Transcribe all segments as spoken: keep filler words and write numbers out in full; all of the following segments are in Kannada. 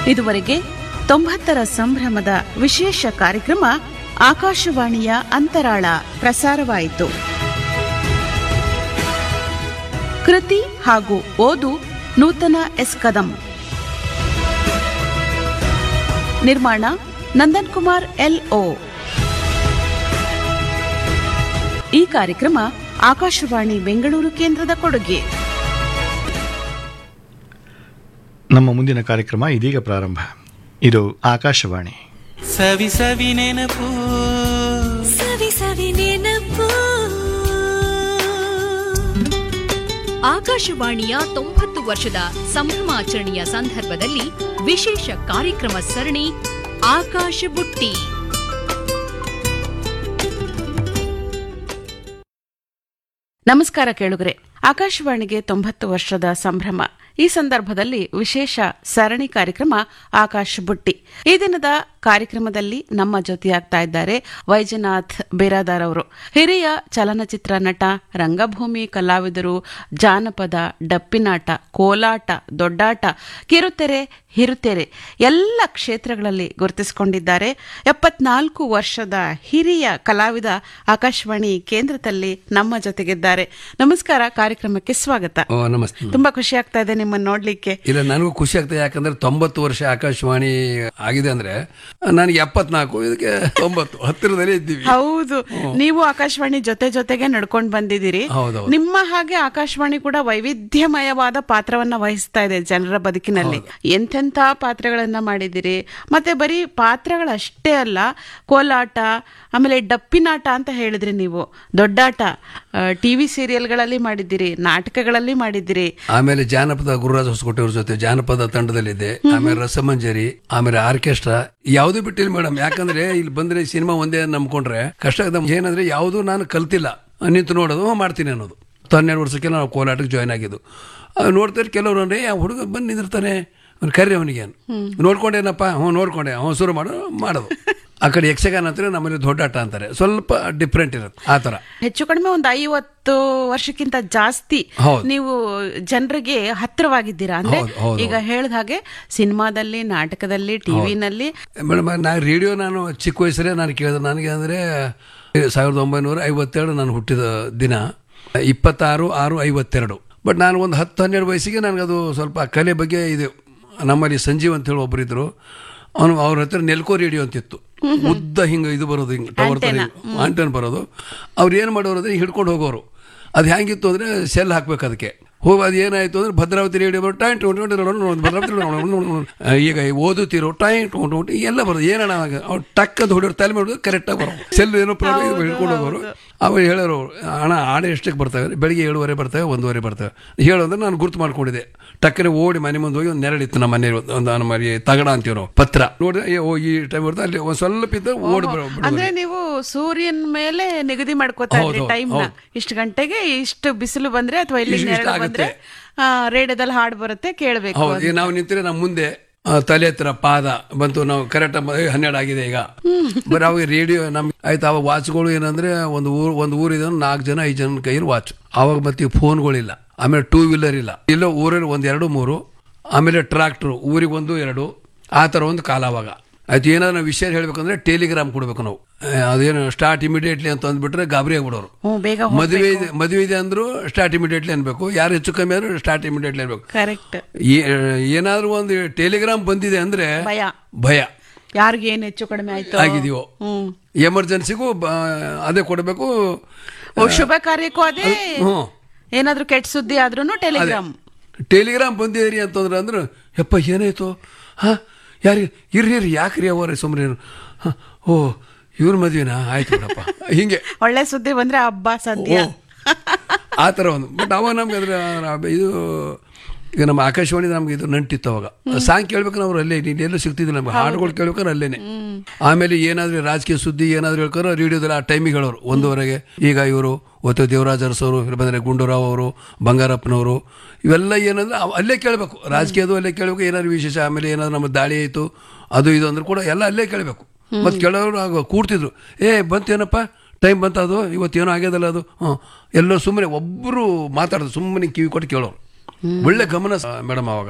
ಇದುವರೆಗೆ ತೊಂಬತ್ತರ ಸಂಭ್ರಮದ ವಿಶೇಷ ಕಾರ್ಯಕ್ರಮ ಆಕಾಶವಾಣಿಯ ಅಂತರಾಳ ಪ್ರಸಾರವಾಯಿತು. ಕೃತಿ ಹಾಗೂ ಓದು ನೂತನ ಎಸ್ ಕದಂ. ನಿರ್ಮಾಣ ನಂದನ್ ಕುಮಾರ್ ಎಲ್ ಓ. ಈ ಕಾರ್ಯಕ್ರಮ ಆಕಾಶವಾಣಿ ಬೆಂಗಳೂರು ಕೇಂದ್ರದ ಕೊಡುಗೆ. ನಮ್ಮ ಮುಂದಿನ ಕಾರ್ಯಕ್ರಮ ಇದೀಗ ಪ್ರಾರಂಭ. ಇದು ಆಕಾಶವಾಣಿ. ಸವಿ ಸವಿ ನೆನಪು, ಸವಿ ಸವಿ ನೆನಪು. ಆಕಾಶವಾಣಿಯ ತೊಂಬತ್ತು ವರ್ಷದ ಸಂಭ್ರಮಾಚರಣೆಯ ಸಂದರ್ಭದಲ್ಲಿ ವಿಶೇಷ ಕಾರ್ಯಕ್ರಮ ಸರಣಿ ಆಕಾಶ ಬುಟ್ಟಿ. ನಮಸ್ಕಾರ ಕೇಳುಗರೆ. ಆಕಾಶವಾಣಿಗೆ ತೊಂಬತ್ತು ವರ್ಷದ ಸಂಭ್ರಮ. ಈ ಸಂದರ್ಭದಲ್ಲಿ ವಿಶೇಷ ಸರಣಿ ಕಾರ್ಯಕ್ರಮ ಆಕಾಶ ಬುಟ್ಟಿ. ಈ ದಿನದ ಕಾರ್ಯಕ್ರಮದಲ್ಲಿ ನಮ್ಮ ಜೊತೆಯಾಗ್ತಾ ಇದ್ದಾರೆ ವೈಜನಾಥ್ ಬೇರಾದಾರ್ ಅವರು. ಹಿರಿಯ ಚಲನಚಿತ್ರ ನಟ, ರಂಗಭೂಮಿ ಕಲಾವಿದರು, ಜಾನಪದ, ಡಪ್ಪಿನಾಟ, ಕೋಲಾಟ, ದೊಡ್ಡಾಟ, ಕಿರುತೆರೆ, ಹಿರುತೆರೆ ಎಲ್ಲ ಕ್ಷೇತ್ರಗಳಲ್ಲಿ ಗುರುತಿಸಿಕೊಂಡಿದ್ದಾರೆ. ಎಪ್ಪತ್ನಾಲ್ಕು ವರ್ಷದ ಹಿರಿಯ ಕಲಾವಿದ ಆಕಾಶವಾಣಿ ಕೇಂದ್ರದಲ್ಲಿ ನಮ್ಮ ಜೊತೆಗಿದ್ದಾರೆ. ನಮಸ್ಕಾರ, ಕಾರ್ಯಕ್ರಮಕ್ಕೆ ಸ್ವಾಗತ. ನಮಸ್ತೆ. ತುಂಬಾ ಖುಷಿ ಆಗ್ತಾ ಇದೆ ನಿಮ್ಮನ್ನು ನೋಡ್ಲಿಕ್ಕೆ. ಇಲ್ಲ, ನನಗೂ ಖುಷಿ ಆಗ್ತದೆ. ಯಾಕಂದ್ರೆ ತೊಂಬತ್ತು ವರ್ಷ ಆಕಾಶವಾಣಿ ಆಗಿದೆ ಅಂದ್ರೆ ನನಗೆ ಎಪ್ಪತ್ನಾಲ್ಕು, ಇದಕ್ಕೆ ತೊಂಬತ್ತು ಹತ್ತಿರದಲ್ಲೇ ಇದ್ದೀವಿ. ಹೌದು, ನೀವು ಆಕಾಶವಾಣಿ ಜೊತೆ ಜೊತೆಗೆ ನಡ್ಕೊಂಡು ಬಂದಿದ್ದೀರಿ. ನಿಮ್ಮ ಹಾಗೆ ಆಕಾಶವಾಣಿ ಕೂಡ ವೈವಿಧ್ಯಮಯವಾದ ಪಾತ್ರವನ್ನ ವಹಿಸ್ತಾ ಇದೆ ಜನರ ಬದುಕಿನಲ್ಲಿ. ಎಂತೆಂಥ ಪಾತ್ರಗಳನ್ನ ಮಾಡಿದಿರಿ. ಮತ್ತೆ ಬರೀ ಪಾತ್ರಗಳಷ್ಟೇ ಅಲ್ಲ, ಕೋಲಾಟ, ಆಮೇಲೆ ಡಪ್ಪಿನಾಟ ಅಂತ ಹೇಳಿದ್ರಿ ನೀವು, ದೊಡ್ಡಾಟ, ಟಿವಿ ಸೀರಿಯಲ್ಗಳಲ್ಲಿ ಮಾಡಿದ್ದೀರಿ, ನಾಟಕಗಳಲ್ಲಿ ಮಾಡಿದ್ದೀರಿ. ಆಮೇಲೆ ಜಾನಪದ ಗುರುರಾಜ ಹೊಸಕೋಟೆ ಅವ್ರ ಜೊತೆ ಜಾನಪದ ತಂಡದಲ್ಲಿದೆ. ಆಮೇಲೆ ರಸಮಂಜರಿ, ಆಮೇಲೆ ಆರ್ಕೆಸ್ಟ್ರಾ, ಯಾವ್ದು ಬಿಟ್ಟಿಲ್ಲ ಮೇಡಮ್. ಯಾಕಂದ್ರೆ ಇಲ್ಲಿ ಬಂದ್ರೆ ಸಿನಿಮಾ ಒಂದೇ ನಂಬ್ಕೊಂಡ್ರೆ ಕಷ್ಟ. ಏನಂದ್ರೆ ಯಾವ್ದು ನಾನು ಕಲ್ತಿಲ್ಲ, ನಿಂತು ನೋಡೋದು ಮಾಡ್ತೀನಿ ಅನ್ನೋದು. ಹನ್ನೆರಡು ವರ್ಷಕ್ಕೆ ನಾವು ಕೋಲಾಟಕ್ಕೆ ಜಾಯ್ನ್ ಆಗಿದ್ದು. ನೋಡ್ತಾರೆ ಕೆಲವರು ಅಂದ್ರೆ ಹುಡುಗ ಬಂದು ನಿಂದಿರ್ತಾನೆ, ಕರ್ರಿ ಅವನಿಗೆ ನೋಡ್ಕೊಂಡೇನಪ್ಪ, ಹ್ಞೂ ನೋಡ್ಕೊಂಡೆ, ಹ್ಞೂ ಶುರು ಮಾಡು ಮಾಡೋದು. ಆ ಕಡೆ ಯಕ್ಷಗಾನ ಅಂತಾರೆ, ನಮ್ಮಲ್ಲಿ ದೊಡ್ಡಾಟ ಅಂತಾರೆ, ಸ್ವಲ್ಪ ಡಿಫ್ರೆಂಟ್ ಇರುತ್ತೆ. ಆ ತರ ಹೆಚ್ಚು ಕಡಿಮೆ ಒಂದು ಐವತ್ತು ವರ್ಷಕ್ಕಿಂತ ಜಾಸ್ತಿ ನೀವು ಜನರಿಗೆ ಹತ್ತಿರವಾಗಿದ್ದೀರಾ. ಅಂದ್ರೆ ಈಗ ಹೇಳಿದ ಹಾಗೆ ಸಿನಿಮಾದಲ್ಲಿ, ನಾಟಕದಲ್ಲಿ, ಟಿವಿನಲ್ಲಿ. ಮೇಡಮ್, ನಾ ರೇಡಿಯೋ ನಾನು ಚಿಕ್ಕ ವಯಸ್ಸಲ್ಲೇ ನಾನು ಕೇಳಿದೆ. ನನಗೆ ಅಂದ್ರೆ ಸಾವಿರದ ಒಂಬೈನೂರ ಐವತ್ತೆರಡು ನಾನು ಹುಟ್ಟಿದ ದಿನ, ಇಪ್ಪತ್ತಾರು ಆರು ಐವತ್ತೆರಡು. ಬಟ್ ನಾನು ಒಂದು ಹತ್ತು ಹನ್ನೆರಡು ವಯಸ್ಸಿಗೆ ನನಗದು ಸ್ವಲ್ಪ ಕಲೆ ಬಗ್ಗೆ ಇದು. ನಮ್ಮಲ್ಲಿ ಸಂಜೀವ್ ಅಂತ ಹೇಳಿ ಒಬ್ಬರಿದ್ರು, ಅವನು ಅವ್ರ ಹತ್ರ ನೆಲ್ಕೋ ರೇಡಿಯೋ ಅಂತಿತ್ತು, ಉದ್ದ ಹಿಂಗೆ ಇದು ಬರೋದು, ಹಿಂಗೆ ಟವರ್ ತರ ಆಂಟನ್ ಬರೋದು. ಅವ್ರು ಏನು ಮಾಡೋರು ಅಂದ್ರೆ ಹಿಡ್ಕೊಂಡು ಹೋಗೋರು. ಅದು ಹೆಂಗಿತ್ತು ಅಂದ್ರೆ ಸೆಲ್ ಹಾಕ್ಬೇಕು ಅದಕ್ಕೆ. ಹೋಗಿ ಅದು ಏನಾಯ್ತು ಅಂದ್ರೆ ಭದ್ರಾವತಿ ರೇಡಿಯೋ ಬರೋ ಟೈಮ್ ಭದ್ರಾವತಿ ಈಗ ಓದುತ್ತಿರೋ ಟೈಮ್ ಎಲ್ಲ ಬರೋದು. ಏನಣ್ಣ ಅವ್ರು ಟಕ್ ಅಂತ ಹೊಡಿಯೋರು, ತಲೆ ಮಾಡೋದು ಕರೆಕ್ಟಾಗಿ ಬರೋ. ಸೆಲ್ ಏನೋ ಪ್ರಾಬ್ಲಮ್ ಹಿಡ್ಕೊಂಡು ಹೋಗೋರು. ಅವ್ರು ಹೇಳೋರು, ಅಣ್ಣ ಆಡ ಎಷ್ಟಕ್ಕೆ ಬರ್ತವೆ? ಬೆಳಿಗ್ಗೆ ಏಳುವರೆ ಬರ್ತವೆ, ಒಂದೂವರೆ ಬರ್ತವೆ ಹೇಳೋದ್ರೆ ನಾನು ಗುರ್ತು ಮಾಡ್ಕೊಂಡಿದ್ದೆ. ಟಕ್ಕನೆ ಓಡಿ ಮನೆ ಮುಂದೆ ಹೋಗಿ ಒಂದು ನೆರಳಿತ್ತು ನಮ್ಮ ಮನೆ, ಒಂದು ನಮ್ಮ ತಗಡ ಅಂತೀವಿ ನಾವು, ಪತ್ರ ನೋಡಿದ್ರೆ ಓ ಈ ಟೈಮ್ ಬರ್ತದೆ, ಅಲ್ಲಿ ಒಂದ್ ಸ್ವಲ್ಪ ಇದ್ದ ಓಡಿ ಬರೋ. ಅಂದ್ರೆ ನೀವು ಸೂರ್ಯನ ಮೇಲೆ ನಿಗದಿ ಮಾಡ್ಕೋತಾ ಇದ್ರಿ ಟೈಮ್ ನ. ಇಷ್ಟು ಗಂಟೆಗೆ ಇಷ್ಟು ಬಿಸಿಲು ಬಂದ್ರೆ ಅಥವಾ ಇಲ್ಲಿ ನೆರಳು ಬಂದ್ರೆ ರೇಡಿಯೋದಲ್ಲಿ ಹಾಡು ಬರುತ್ತೆ, ಕೇಳಬೇಕು. ಹೌದು, ನಾವು ನಿಂತರೆ ನಮ್ಮ ಮುಂದೆ ತಲೆ ಹತ್ರ ಪಾದ ಬಂತು, ನಾವು ಕರೆಕ್ಟ್ ಹನ್ನೆರಡು ಆಗಿದೆ ಈಗ. ಬರೀ ಅವಾಗ ರೇಡಿಯೋ ನಮ್ಗೆ ಆಯ್ತು. ಅವಾಗ ವಾಚ್ಗಳು ಏನಂದ್ರೆ ಒಂದು ಊರ್ ಒಂದು ಊರಿದ ನಾಲ್ಕು ಜನ ಐದು ಜನ ಕೈಯಲ್ಲಿ ವಾಚ್. ಅವಾಗ ಮತ್ತೆ ಫೋನ್ಗಳಿಲ್ಲ, ಆಮೇಲೆ ಟೂ ವೀಲರ್ ಇಲ್ಲ, ಇಲ್ಲ ಊರಲ್ಲಿ ಒಂದ್ ಎರಡು ಮೂರು, ಆಮೇಲೆ ಟ್ರಾಕ್ಟರ್ ಊರಿಗೆ ಒಂದು ಎರಡು, ಆ ತರ ಒಂದು ಕಾಲ ಅವಾಗ. ಆಯ್ತು, ಏನಾದ್ರು ನಾವು ವಿಷಯ ಹೇಳ್ಬೇಕಂದ್ರೆ ಟೆಲಿಗ್ರಾಮ್ ಕೊಡ್ಬೇಕು ನಾವು. ಅದೇನು ಸ್ಟಾರ್ಟ್ ಇಮಿಡಿಯೇಟ್ಲಿ ಅಂತ ಅಂದ್ಬಿಟ್ರೆ ಗಾಬರಿ ಆಗ್ಬಿಡೋರು. ಮದುವೆ ಇದೆ ಮದುವೆ ಇದೆ ಅಂದ್ರು ಸ್ಟಾರ್ಟ್ ಇಮಿಡಿಯೇಟ್ಲಿ ಅನ್ಬೇಕು, ಯಾರು ಹೆಚ್ಚು ಕಮ್ಮಿ ಆದ್ರೂ ಸ್ಟಾರ್ಟ್ ಇಮಿಡಿಯೇಟ್ಲಿ ಅನ್ಬೇಕು. ಕರೆಕ್ಟ್. ಏನಾದ್ರು ಒಂದು ಟೆಲಿಗ್ರಾಮ್ ಬಂದಿದೆ ಅಂದ್ರೆ ಭಯ, ಯಾರಿಗೆ ಏನ್ ಹೆಚ್ಚು ಕಡಿಮೆ ಆಯ್ತು ಆಗಿದೀವೋ, ಎಮರ್ಜೆನ್ಸಿಗೂ ಅದೇ ಕೊಡಬೇಕು, ಶುಭ ಕಾರ್ಯಕ್ಕೂ ಅದೇ, ಏನಾದ್ರು ಕೆಟ್ಟ ಸುದ್ದಿ ಆದ್ರೂ ಟೆಲಿಗ್ರಾಮ್ ಟೆಲಿಗ್ರಾಮ್ ಬಂದಿದ್ರಿ ಅಂತಂದ್ರೆ ಅಂದ್ರೆ ಯಪ್ಪ ಏನಾಯ್ತು, ಹಾ ಯಾರಿ ಇರ್ರಿ ಇರ್ರಿ ಯಾಕ್ರಿ ಅವರ ಸುಮ್ಮನೆ, ಓ ಇವ್ರ ಮದ್ವೆನಾ, ಆಯ್ತು ಬಿಡಪ್ಪ, ಹಿಂಗೆ ಒಳ್ಳೆ ಸುದ್ದಿ ಬಂದ್ರೆ ಹಬ್ಬ ಸದ್ಯ, ಆ ಥರ ಒಂದು. ಬಟ್ ಅವಾಗ ನಮ್ಗೆ ಅದ್ರ ಇದು ಈಗ ನಮ್ಮ ಆಕಾಶವಾಣಿ ನಮ್ಗೆ ಇದು ನಂಟಿತ್ತು. ಅವಾಗ ಸಾಂಗ್ ಕೇಳ್ಬೇಕು ನಾವು ಅಲ್ಲೇ, ಎಲ್ಲೂ ಸಿಗ್ತಿದ್ದಿಲ್ಲ ನಮ್ಗೆ. ಹಾಡುಗಳು ಕೇಳ್ಬೇಕಾದ್ರೆ ಅಲ್ಲೇನೆ. ಆಮೇಲೆ ಏನಾದ್ರೂ ರಾಜಕೀಯ ಸುದ್ದಿ ಏನಾದ್ರು ಹೇಳ್ಕೊಂಡು ರೇಡಿಯೋದಲ್ಲಿ ಆ ಟೈಮಿಗೆ ಹೇಳೋರು ಒಂದೂವರೆಗೆ. ಈಗ ಇವರು ಒತ್ತು ದೇವರಾಜ್ ಅರಸವರು, ಇಲ್ಲಿ ಬಂದರೆ ಗುಂಡೂರಾವ್ ಅವರು, ಬಂಗಾರಪ್ಪನವರು, ಇವೆಲ್ಲ ಏನಂದ್ರೆ ಅಲ್ಲೇ ಕೇಳಬೇಕು. ರಾಜಕೀಯದು ಅಲ್ಲೇ ಕೇಳಬೇಕು, ಏನಾದ್ರು ವಿಶೇಷ, ಆಮೇಲೆ ಏನಾದ್ರು ನಮ್ಮ ದಾಳಿ ಆಯಿತು ಅದು ಇದು ಅಂದ್ರೆ ಕೂಡ ಎಲ್ಲ ಅಲ್ಲೇ ಕೇಳಬೇಕು. ಮತ್ತು ಕೆಲವರು ಆಗ ಕೂಡ್ತಿದ್ರು, ಏ ಬಂತೇನಪ್ಪ ಟೈಮ್ ಬಂತ, ಅದು ಇವತ್ತೇನೋ ಆಗ್ಯದಲ್ಲ ಅದು, ಹಾಂ ಎಲ್ಲೋ ಸುಮ್ಮನೆ ಒಬ್ಬರು ಮಾತಾಡೋದು, ಸುಮ್ಮನೆ ಕಿವಿ ಕೊಟ್ಟು ಕೇಳೋರು. ಒಳ್ಳೆ ಗಮನ ಮೇಡಮ್ ಅವಾಗ.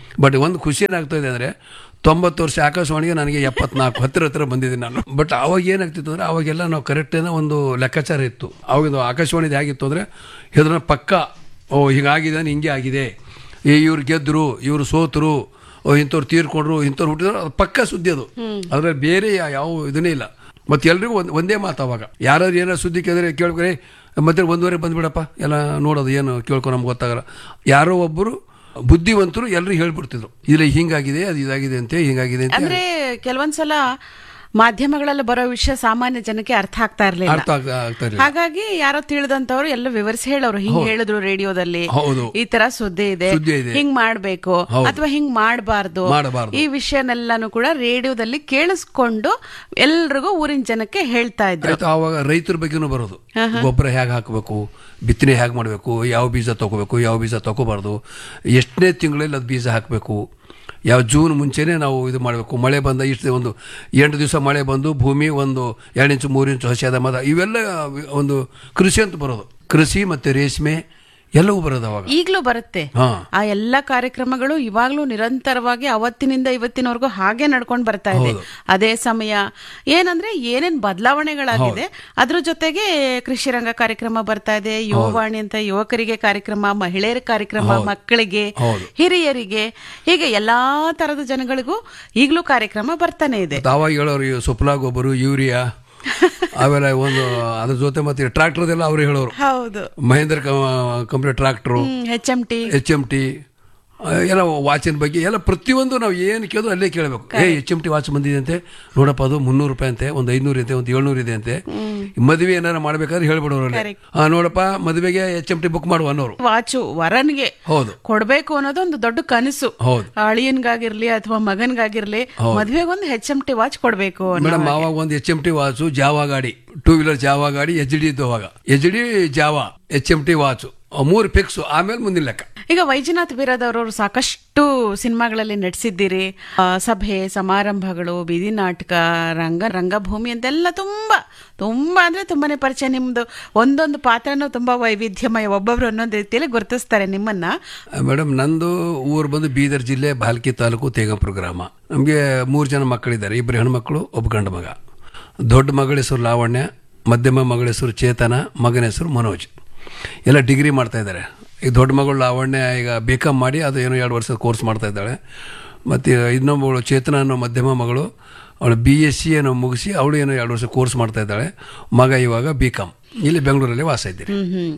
ಬಟ್ ಒಂದು ಖುಷಿ ಏನಾಗ್ತಾ ಇದೆ ಅಂದರೆ ತೊಂಬತ್ತು ವರ್ಷ ಆಕಾಶವಾಣಿಗೆ ನನಗೆ ಎಪ್ಪತ್ನಾಲ್ಕು ಹತ್ತಿರ ಹತ್ತಿರ ಬಂದಿದ್ದೀನಿ ನಾನು. ಬಟ್ ಅವಾಗ ಏನಾಗ್ತಿತ್ತು ಅಂದರೆ ಅವಾಗೆಲ್ಲ ನಾವು ಕರೆಕ್ಟೇನೋ ಒಂದು ಲೆಕ್ಕಾಚಾರ ಇತ್ತು. ಅವಾಗ ಆಕಾಶವಾಣಿದು ಹೇಗಿತ್ತು ಅಂದರೆ ಇದನ್ನ ಪಕ್ಕ ಓ ಹೀಗಾಗಿದೆ ಹಿಂಗೆ ಆಗಿದೆ, ಇವ್ರು ಗೆದ್ದರು, ಇವರು ಸೋತರು, ಇಂಥವ್ರು ತೀರ್ಕೊಂಡ್ರು, ಇಂಥವ್ರು ಹುಟ್ಟಿದ್ರು, ಅದು ಪಕ್ಕ ಸುದ್ದಿ ಅದು. ಅದ್ರಲ್ಲಿ ಬೇರೆ ಯಾವ ಇದನ್ನೇ ಇಲ್ಲ. ಮತ್ತು ಎಲ್ರಿಗೂ ಒಂದು ಒಂದೇ ಮಾತು ಅವಾಗ. ಯಾರಾದ್ರು ಏನಾರು ಸುದ್ದಿ ಕೇಳಿದ್ರೆ ಕೇಳ್ಕೊರೆ ಮತ್ತೆ ಒಂದುವರೆ ಬಂದ್ಬಿಡಪ್ಪ ಎಲ್ಲ ನೋಡೋದು ಏನು ಕೇಳ್ಕೊ ನಮ್ಗೆ ಗೊತ್ತಾಗಲ್ಲ. ಯಾರೋ ಒಬ್ಬರು ಬುದ್ಧಿವಂತರು ಎಲ್ಲರೂ ಹೇಳ್ಬಿಡ್ತಿದ್ರು ಇಲ್ಲ ಹಿಂಗಾಗಿದೆ ಅದು ಇದಾಗಿದೆ ಅಂತ ಹಿಂಗಾಗಿದೆ ಅಂತ. ಅಂದ್ರೆ ಕೆಲವೊಂದ್ಸಲ ಮಾಧ್ಯಮಗಳಲ್ಲಿ ಬರೋ ವಿಷಯ ಸಾಮಾನ್ಯ ಜನಕ್ಕೆ ಅರ್ಥ ಆಗ್ತಾ ಇರ್ಲಿಲ್ಲ. ಅರ್ಥ ಆಗ್ತಾ ಇರ್ಲಿಲ್ಲ. ಹಾಗಾಗಿ ಯಾರೋ ತಿಳಿದಂತವ್ರು ಎಲ್ಲ ವಿವರಿಸಿ ಹೇಳೋರು, ಹಿಂಗ್ ಹೇಳಿದ್ರು ರೇಡಿಯೋದಲ್ಲಿ, ಈ ತರ ಸುದ್ದಿ ಇದೆ, ಹಿಂಗ್ ಮಾಡ್ಬೇಕು ಅಥವಾ ಹಿಂಗ್ ಮಾಡಬಾರ್ದು, ಈ ವಿಷಯನೆಲ್ಲಾನು ಕೂಡ ರೇಡಿಯೋದಲ್ಲಿ ಕೇಳಿಸ್ಕೊಂಡು ಎಲ್ರಿಗೂ ಊರಿನ ಜನಕ್ಕೆ ಹೇಳ್ತಾ ಇದ್ರು. ಅವಾಗ ರೈತರ ಬಗ್ಗೆನೂ ಬರೋದು, ಗೊಬ್ಬರ ಹೇಗೆ ಹಾಕಬೇಕು, ಬಿತ್ತನೆ ಹೇಗೆ ಮಾಡಬೇಕು, ಯಾವ ಬೀಜ ತಗೋಬೇಕು, ಯಾವ ಬೀಜ ತಗೋಬಾರ್ದು, ಎಷ್ಟನೇ ತಿಂಗಳಲ್ಲಿ ಅದು ಬೀಜ ಹಾಕಬೇಕು, ಯಾವ ಜೂನ್ ಮುಂಚೆನೇ ನಾವು ಇದು ಮಾಡಬೇಕು, ಮಳೆ ಬಂದ ಇಷ್ಟು ಒಂದು ಎಂಟು ದಿವಸ ಮಳೆ ಬಂದು ಭೂಮಿ ಒಂದು ಎರಡು ಇಂಚು ಮೂರು ಇಂಚು ಹಸಿಯಾದ ಮದ, ಇವೆಲ್ಲ ಒಂದು ಕೃಷಿ ಅಂತ ಬರೋದು. ಕೃಷಿ ಮತ್ತೆ ರೇಷ್ಮೆ ಎಲ್ಲವೂ ಬರೋದು ಅವಾಗ. ಈಗಲೂ ಬರುತ್ತೆ ಆ ಎಲ್ಲಾ ಕಾರ್ಯಕ್ರಮಗಳು. ಇವಾಗ್ಲೂ ನಿರಂತರವಾಗಿ ಅವತ್ತಿನಿಂದ ಇವತ್ತಿನವರೆಗೂ ಹಾಗೆ ನಡ್ಕೊಂಡು ಬರ್ತಾ ಇದೆ. ಅದೇ ಸಮಯ ಏನಂದ್ರೆ ಏನೇನ್ ಬದಲಾವಣೆಗಳಾಗಿದೆ ಅದ್ರ ಜೊತೆಗೆ ಕೃಷಿ ರಂಗ ಕಾರ್ಯಕ್ರಮ ಬರ್ತಾ ಇದೆ, ಯುವವಾಣಿ ಅಂತ ಯುವಕರಿಗೆ ಕಾರ್ಯಕ್ರಮ, ಮಹಿಳೆಯರ ಕಾರ್ಯಕ್ರಮ, ಮಕ್ಕಳಿಗೆ, ಹಿರಿಯರಿಗೆ, ಹೀಗೆ ಎಲ್ಲಾ ತರದ ಜನಗಳಿಗೂ ಈಗಲೂ ಕಾರ್ಯಕ್ರಮ ಬರ್ತಾನೆ ಇದೆ. ಅವಾಗ ಹೇಳೋರು ಸುಫ್ಲಾ ಗೊಬ್ಬರ, ಯೂರಿಯಾ, ಆಮೇಲೆ ಒಂದು ಅದ್ರ ಜೊತೆ ಮತ್ತೆ ಟ್ರಾಕ್ಟರ್ದೆಲ್ಲ ಅವ್ರು ಹೇಳೋರು. ಹೌದು, Mahendra company tractor, H M T H M T ಎಲ್ಲ ವಾಚಿನ ಬಗ್ಗೆ ಎಲ್ಲ ಪ್ರತಿಯೊಂದು ನಾವು ಏನು ಕೇಳಿದ್ರು ಅಲ್ಲೇ ಕೇಳಬೇಕು. ಏ ಎಚ್ ಎಂ ಟಿ ವಾಚ್ ಬಂದಿದೆ ಅಂತೆ ನೋಡಪ್ಪ, ಅದು ಮುನ್ನೂರು ರೂಪಾಯಿ ಅಂತೆ, ಒಂದು ಐನೂರು ಇದೆ, ಒಂದು ಏಳ್ನೂರು ಇದೆ ಅಂತೆ. ಮದುವೆ ಏನಾರ ಮಾಡ್ಬೇಕಾದ್ರೆ ಹೇಳ್ಬಿಡೋರಲ್ಲಿ, ಹಾ ನೋಡಪ್ಪ ಮದುವೆಗೆ ಎಚ್ ಎಂ ಟಿ ಬುಕ್ ಮಾಡುವ ಅನ್ನೋರು. ವಾಚು ವರನ್ಗೆ ಹೌದು ಕೊಡ್ಬೇಕು ಅನ್ನೋದು ಒಂದು ದೊಡ್ಡ ಕನಸು. ಹೌದು, ಅಳಿಯನ್ಗಾಗಿರ್ಲಿ ಅಥವಾ ಮಗನ್ಗಾಗಿರ್ಲಿ ಮದುವೆಗೆ ಒಂದು ಎಚ್ ಎಂ ಟಿ ವಾಚ್ ಕೊಡ್ಬೇಕು. ಮೇಡಮ್ ಅವಾಗ ಒಂದು H M T watch, Java ಗಾಡಿ, ಟೂ ವೀಲರ್ ಜಾವಾ ಗಾಡಿ, ಎಚ್ ಡಿ ಇದ್ದು ಅವಾಗ, H D Java, H M T watch, ಮೂರು ಫಿಕ್ಸ್. ಆಮೇಲೆ ಮುಂದಿನ ಲೆಕ್ಕ. ಈಗ ವೈಜನಾಥ್ ಬೀರಾದವರು ಸಾಕಷ್ಟು ಸಿನಿಮಾಗಳಲ್ಲಿ ನಟಿಸಿದ್ದೀರಿ. ಸಭೆ ಸಮಾರಂಭಗಳು, ಬೀದಿ ನಾಟಕ, ರಂಗ ರಂಗಭೂಮಿ ಅಂತೆಲ್ಲ ತುಂಬಾ ತುಂಬಾ ಅಂದ್ರೆ ತುಂಬಾನೇ ಪರಿಚಯ. ನಿಮ್ದು ಒಂದೊಂದು ಪಾತ್ರನೂ ತುಂಬಾ ವೈವಿಧ್ಯಮಯ, ಒಬ್ಬೊಬ್ರು ಒಂದೊಂದು ರೀತಿಯಲ್ಲಿ ಗುರುತಿಸ್ತಾರೆ ನಿಮ್ಮನ್ನ. ಮೇಡಮ್ ನಂದು ಊರು ಬಂದು ಬೀದರ್ ಜಿಲ್ಲೆ ಬಾಲ್ಕಿ ತಾಲೂಕು ತೇಗಂಪುರ ಗ್ರಾಮ. ನಮಗೆ ಮೂರು ಜನ ಮಕ್ಕಳಿದ್ದಾರೆ, ಇಬ್ಬರು ಹೆಣ್ಮಕ್ಳು, ಒಬ್ಬ ಗಂಡು ಮಗ. ದೊಡ್ಡ ಮಗಳ ಹೆಸರು ಲಾವಣ್ಯ, ಮಧ್ಯಮ ಮಗಳ ಹೆಸರು ಚೇತನ, ಮಗನ ಹೆಸರು ಮನೋಜ್. ಎಲ್ಲ ಡಿಗ್ರಿ ಮಾಡ್ತಾ ಇದ್ದಾರೆ. ಈಗ ದೊಡ್ಡ ಮಗಳು ಲಾವಣ್ಯ ಈಗ ಬಿ ಕಾಮ್ ಮಾಡಿ ಅದು ಏನೋ ಎರಡು ವರ್ಷದ ಕೋರ್ಸ್ ಮಾಡ್ತಾ ಇದ್ದಾಳೆ. ಮತ್ತು ಇನ್ನೊಬ್ಬಳು ಚೇತನ ಅನ್ನೋ ಮಧ್ಯಮ ಮಗಳು, ಅವಳು ಬಿ ಎಸ್ ಸಿ ಏನೋ ಮುಗಿಸಿ ಅವಳು ಏನೋ ಎರಡು ವರ್ಷ ಕೋರ್ಸ್ ಮಾಡ್ತಾ ಇದ್ದಾಳೆ. ಮಗ ಇವಾಗ ಬಿ ಕಾಮ್. ಇಲ್ಲಿ ಬೆಂಗಳೂರಲ್ಲಿ ವಾಸ ಇದ್ದೀರಿ.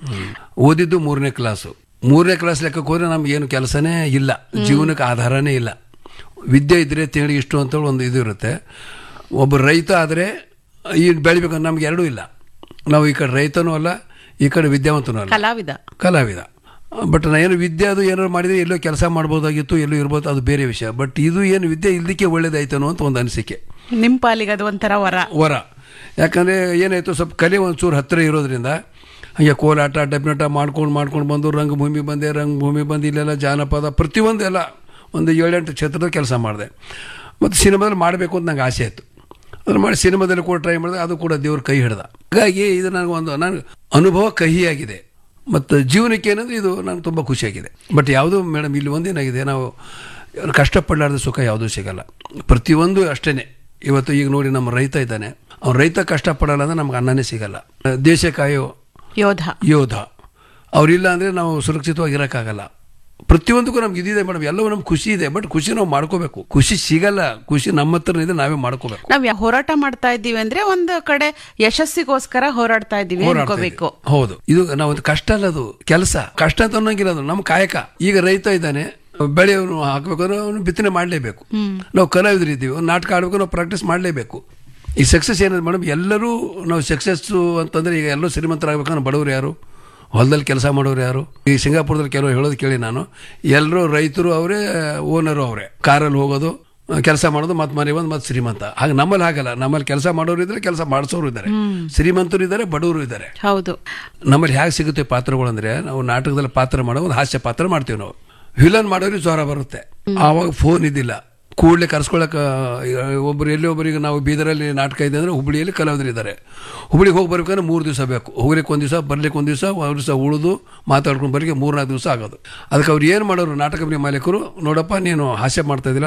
ಓದಿದ್ದು ಮೂರನೇ ಕ್ಲಾಸು. ಮೂರನೇ ಕ್ಲಾಸ್ ಲೆಕ್ಕಕ್ಕೆ ಹೋದ್ರೆ ನಮ್ಗೆ ಏನು ಕೆಲಸನೇ ಇಲ್ಲ, ಜೀವನಕ್ಕೆ ಆಧಾರನೇ ಇಲ್ಲ. ವಿದ್ಯೆ ಇದ್ದರೆ ತಿಂಗಳಿಗೆ ಇಷ್ಟು ಅಂತೇಳಿ ಒಂದು ಇದು ಇರುತ್ತೆ. ಒಬ್ಬ ರೈತ ಆದರೆ ಈ ಬೆಳಿಬೇಕಂದ್ರೆ ನಮ್ಗೆ ಎರಡೂ ಇಲ್ಲ. ನಾವು ಈ ಕಡೆ ರೈತನೂ ಅಲ್ಲ, ಈ ಕಡೆ ವಿದ್ಯಾವಂತನೂ ಅಲ್ಲ, ಕಲಾವಿದ ಕಲಾವಿದ ಬಟ್ ನಾ ಏನು ವಿದ್ಯೆ ಅದು ಏನಾದ್ರು ಮಾಡಿದರೆ ಎಲ್ಲೋ ಕೆಲಸ ಮಾಡ್ಬೋದಾಗಿತ್ತು, ಎಲ್ಲೋ ಇರ್ಬೋದು, ಅದು ಬೇರೆ ವಿಷಯ. ಬಟ್ ಇದು ಏನು ವಿದ್ಯೆ ಇಲ್ಲದಕ್ಕೆ ಒಳ್ಳೇದಾಯ್ತನೋ ಅಂತ ಒಂದು ಅನಿಸಿಕೆ. ನಿಮ್ಮ ಪಾಲಿಗೆ ಅದು ಒಂಥರ ವರ ವರ ಯಾಕಂದರೆ ಏನಾಯಿತು, ಸ್ವಲ್ಪ ಕಲೆ ಒಂಚೂರು ಹತ್ತಿರ ಇರೋದ್ರಿಂದ ಹಾಗೆ ಕೋಲಾಟ ಡಬ್ಬಿನಾಟ ಮಾಡ್ಕೊಂಡು ಮಾಡ್ಕೊಂಡು ಬಂದು ರಂಗಭೂಮಿ ಬಂದೆ. ರಂಗಭೂಮಿ ಬಂದು ಇಲ್ಲೆಲ್ಲ ಜಾನಪದ ಪ್ರತಿಯೊಂದು ಎಲ್ಲ ಒಂದು ಏಳೆಂಟು ಕ್ಷೇತ್ರದ ಕೆಲಸ ಮಾಡಿದೆ. ಮತ್ತು ಸಿನಿಮಾದಲ್ಲಿ ಮಾಡಬೇಕು ಅಂತ ನಂಗೆ ಆಸೆ ಆಯಿತು. ಅದನ್ನು ಮಾಡಿ ಸಿನಿಮಾದಲ್ಲಿ ಕೂಡ ಟ್ರೈ ಮಾಡಿದೆ, ಅದು ಕೂಡ ದೇವ್ರ ಕೈ ಹಿಡ್ದ. ಹಾಗಾಗಿ ಇದು ನನಗೆ ಒಂದು ನನಗೆ ಅನುಭವ ಕಹಿಯಾಗಿದೆ. ಮತ್ತು ಜೀವನಕ್ಕೆ ಏನಂದರೆ ಇದು ನನಗೆ ತುಂಬ ಖುಷಿಯಾಗಿದೆ. ಬಟ್ ಯಾವುದು ಮೇಡಮ್ ಇಲ್ಲಿ ಒಂದೇನಾಗಿದೆ, ನಾವು ಕಷ್ಟಪಡಲಾರ್ದ ಸುಖ ಯಾವುದೂ ಸಿಗಲ್ಲ. ಪ್ರತಿಯೊಂದು ಅಷ್ಟೇ. ಇವತ್ತು ಈಗ ನೋಡಿ ನಮ್ಮ ರೈತ ಇದ್ದಾನೆ, ಅವ್ನು ರೈತ ಕಷ್ಟಪಡಲ್ಲ ಅಂದರೆ ನಮ್ಗೆ ಅನ್ನನೇ ಸಿಗಲ್ಲ. ದೇಶ ಕಾಯೋ ಯೋಧ ಯೋಧ ಅವರಿಲ್ಲ ಅಂದರೆ ನಾವು ಸುರಕ್ಷಿತವಾಗಿ ಇರೋಕ್ಕಾಗಲ್ಲ. ಪ್ರತಿಯೊಂದಕ್ಕೂ ನಮ್ಗೆ ಇದಿದೆ ಮೇಡಮ್, ಎಲ್ಲವೂ ನಮ್ಗೆ ಖುಷಿ ಇದೆ. ಬಟ್ ಖುಷಿ ನಾವು ಮಾಡ್ಕೋಬೇಕು. ಖುಷಿ ಸಿಗಲ್ಲ, ಖುಷಿ ನಮ್ಮ ಹತ್ರ ಇದೆ, ನಾವೇ ಮಾಡ್ಕೋಬೇಕು. ನಾವು ಹೋರಾಟ ಮಾಡ್ತಾ ಇದ್ದೀವಿ ಅಂದ್ರೆ ಒಂದು ಕಡೆ ಯಶಸ್ಸಿಗೋಸ್ಕರ ಹೋರಾಡ್ತಾ ಇದ್ದೀವಿ ಅನ್ಕೋಬೇಕು. ಹೌದು, ಇದು ನಾವು ಒಂದು ಕಷ್ಟ ಅಲ್ಲ, ಅದು ಕೆಲಸ. ಕಷ್ಟ ಅಂತ ಅನ್ನೋಂಗಿಲ್ಲ, ಅದು ನಮ್ಮ ಕಾಯಕ. ಈಗ ರೈತ ಇದ್ದಾನೆ, ಬೆಳೆಯವನು ಹಾಕ್ಬೇಕಾದ್ರೆ ಅವನು ಬಿತ್ತನೆ ಮಾಡಲೇಬೇಕು. ನಾವು ಕಲಾವಿದರು ಇದ್ದೀವಿ, ಒಂದು ನಾಟಕ ಆಡಬೇಕು, ನಾವು ಪ್ರಾಕ್ಟೀಸ್ ಮಾಡಲೇಬೇಕು. ಈ ಸಕ್ಸಸ್ ಏನಂದ್ರೆ ಮೇಡಮ್, ಎಲ್ಲರೂ ನಾವು ಸಕ್ಸಸ್ಸು ಅಂತಂದ್ರೆ ಈಗ ಎಲ್ಲರೂ ಶ್ರೀಮಂತರಾಗಬೇಕಂದ್ರೆ ಬಡವರು ಯಾರು, ಹೊಲದಲ್ಲಿ ಕೆಲಸ ಮಾಡೋರು ಯಾರು? ಈ ಸಿಂಗಾಪುರದಲ್ಲಿ ಕೆಲವರು ಹೇಳೋದು ಕೇಳಿ ನಾನು, ಎಲ್ಲರೂ ರೈತರು ಅವರೇ, ಓನರು ಅವರೇ, ಕಾರಲ್ಲಿ ಹೋಗೋದು, ಕೆಲಸ ಮಾಡೋದು, ಮತ್ತೆ ಮನೆ ಬಂದು ಮತ್ತೆ ಶ್ರೀಮಂತ. ಹಾಗೆ ನಮ್ಮಲ್ಲಿ ಹಾಗಲ್ಲ. ನಮ್ಮಲ್ಲಿ ಕೆಲಸ ಮಾಡೋರು ಇದ್ದಾರೆ, ಕೆಲಸ ಮಾಡಿಸೋರು ಇದ್ದಾರೆ, ಶ್ರೀಮಂತರು ಇದ್ದಾರೆ, ಬಡವರು ಇದ್ದಾರೆ. ಹೌದು. ನಮ್ಮಲ್ಲಿ ಹೇಗೆ ಸಿಗುತ್ತೆ ಪಾತ್ರಗಳು ಅಂದರೆ, ನಾವು ನಾಟಕದಲ್ಲಿ ಪಾತ್ರ ಮಾಡೋ ಒಂದು ಹಾಸ್ಯ ಪಾತ್ರ ಮಾಡ್ತೀವಿ. ನಾವು ವಿಲನ್ ಮಾಡೋರಿಗೆ ಜ್ವರ ಬರುತ್ತೆ. ಆವಾಗ ಫೋನ್ ಇದ್ದಿಲ್ಲ, ಕೂಡಲೇ ಕರ್ಸ್ಕೊಳಕ್ಕೆ ಒಬ್ಬರು ಎಲ್ಲಿ ಒಬ್ಬರಿಗೆ ನಾವು ಬೀದರಲ್ಲಿ ನಾಟಕ ಇದೆ ಅಂದರೆ ಹುಬ್ಬಳ್ಳಿಯಲ್ಲಿ ಕಲಾವಿದರು ಇದ್ದಾರೆ. ಹುಬ್ಬಳ್ಳಿಗೆ ಹೋಗಿ ಬರ್ಬೇಕಂದ್ರೆ ಮೂರು ದಿವಸ ಬೇಕು. ಹೋಗ್ಲಿಕ್ಕೆ ಒಂದು ದಿವಸ, ಬರ್ಲಿಕ್ಕೆ ಒಂದು ದಿವಸ, ಒಂದು ದಿವಸ ಉಳಿದು ಮಾತಾಡ್ಕೊಂಡು ಬರಲಿಕ್ಕೆ ಮೂರ್ನಾಲ್ಕು ದಿವಸ ಆಗೋದು. ಅದಕ್ಕೆ ಅವ್ರು ಏನು ಮಾಡೋರು ನಾಟಕ ಕಂಪನಿ ಮಾಲೀಕರು, ನೋಡಪ್ಪ ನೀನು ಹಾಸ್ಯ ಮಾಡ್ತಾ ಇದ್ದಿಲ್ಲ,